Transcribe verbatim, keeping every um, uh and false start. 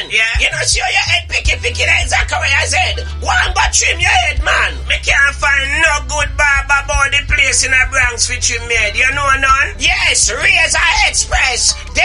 Yeah. You know, see how your head picky picky like Zachariah's head. Go and go trim your head, man. Me can't find no good barber about the place in a Bronx for trim me head. You know none? Yes, Razor Express. They